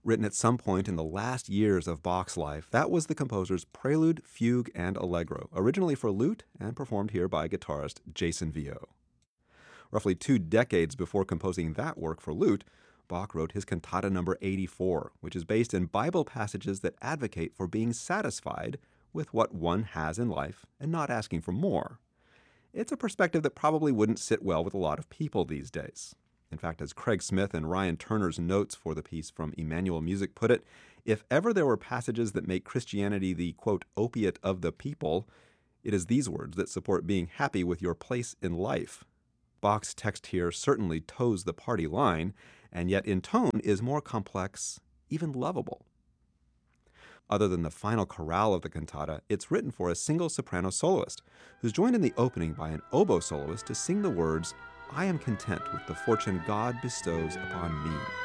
Written at some point in the last years of Bach's life, that was the composer's Prelude, Fugue, and Allegro, originally for lute and performed here by guitarist Jason Vio. Roughly 2 decades before composing that work for lute, Bach wrote his Cantata number 84, which is based in Bible passages that advocate for being satisfied with what one has in life and not asking for more. It's a perspective that probably wouldn't sit well with a lot of people these days. In fact, as Craig Smith and Ryan Turner's notes for the piece from Emmanuel Music put it, if ever there were passages that make Christianity the, quote, opiate of the people, it is these words that support being happy with your place in life. Bach's text here certainly toes the party line, and yet in tone is more complex, even lovable. Other than the final chorale of the cantata, it's written for a single soprano soloist, who's joined in the opening by an oboe soloist to sing the words, "I am content with the fortune God bestows upon me."